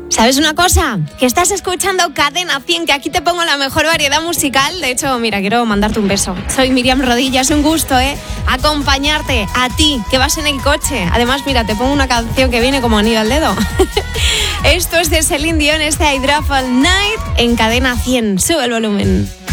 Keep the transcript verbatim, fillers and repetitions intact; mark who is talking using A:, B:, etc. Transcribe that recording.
A: ¿Sabes una cosa? Que estás escuchando Cadena cien, que aquí te pongo la mejor variedad musical. De hecho, mira, quiero mandarte un beso. Soy Miriam Rodilla, es un gusto, ¿eh? Acompañarte a ti, que vas en el coche. Además, mira, te pongo una canción que viene como anillo al dedo. Esto es de Celine Dion, este I Drove All Night en Cadena cien. Sube el volumen.